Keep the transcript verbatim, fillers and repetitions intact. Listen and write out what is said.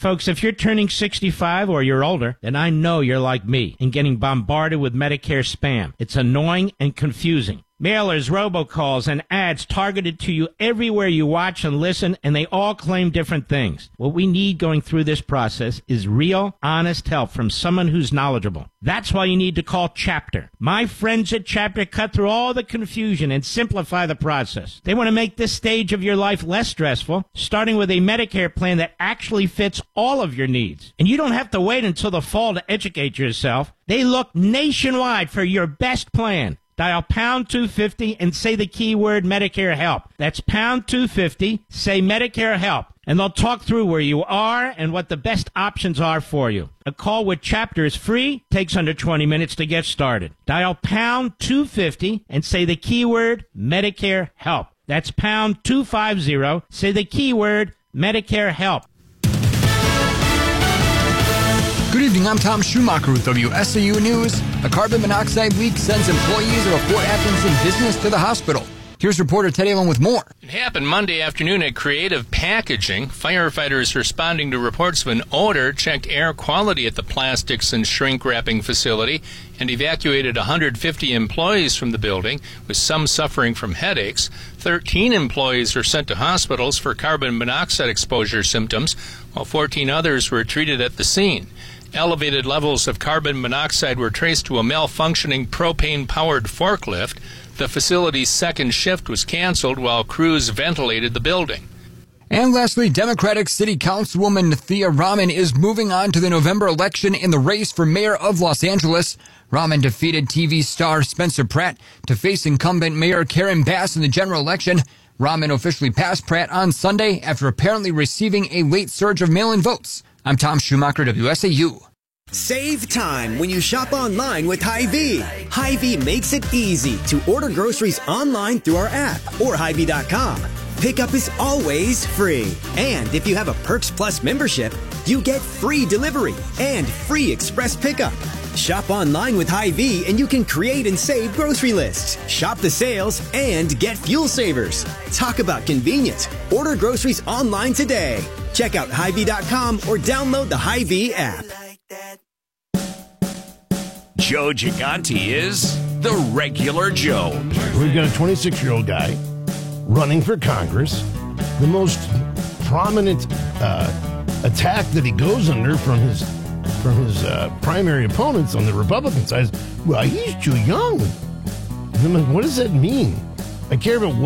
Folks, if you're turning sixty-five or you're older, then I know you're like me and getting bombarded with Medicare spam. It's annoying and confusing. Mailers, robocalls, and ads targeted to you everywhere you watch and listen, and they all claim different things. What we need going through this process is real, honest help from someone who's knowledgeable. That's why you need to call Chapter. My friends at Chapter cut through all the confusion and simplify the process. They want to make this stage of your life less stressful, starting with a Medicare plan that actually fits all of your needs. And you don't have to wait until the fall to educate yourself. They look nationwide for your best plan. Dial pound two fifty and say the keyword Medicare Help. That's pound two fifty, say Medicare Help, and they'll talk through where you are and what the best options are for you. A call with Chapter is free, takes under twenty minutes to get started. Dial pound two fifty and say the keyword Medicare Help. That's pound two fifty, say the keyword Medicare Help. Good evening, I'm Tom Schumacher with W S A U News. A carbon monoxide leak sends employees of a Fort Atkinson business to the hospital. Here's reporter Teddy Allen with more. It happened Monday afternoon at Creative Packaging. Firefighters responding to reports of an odor checked air quality at the plastics and shrink wrapping facility and evacuated one hundred fifty employees from the building, with some suffering from headaches. thirteen employees were sent to hospitals for carbon monoxide exposure symptoms, while fourteen others were treated at the scene. Elevated levels of carbon monoxide were traced to a malfunctioning propane-powered forklift. The facility's second shift was canceled while crews ventilated the building. And lastly, Democratic City Councilwoman Thea Rahman is moving on to the November election in the race for mayor of Los Angeles. Rahman defeated T V star Spencer Pratt to face incumbent Mayor Karen Bass in the general election. Rahman officially passed Pratt on Sunday after apparently receiving a late surge of mail-in votes. I'm Tom Schumacher, W S A U. Save time when you shop online with Hy-Vee. Hy-Vee makes it easy to order groceries online through our app or Hy Vee dot com. Pickup is always free. And if you have a Perks Plus membership, you get free delivery and free express pickup. Shop online with Hy-Vee and you can create and save grocery lists, shop the sales, and get fuel savers. Talk about convenience. Order groceries online today. Check out Hy Vee dot com or download the Hy-Vee app. Joe Gigante is the regular Joe. We've got a twenty-six-year-old guy running for Congress. The most prominent uh, attack that he goes under from his from his uh, primary opponents on the Republican side is, well, he's too young. And I'm like, what does that mean? I care about what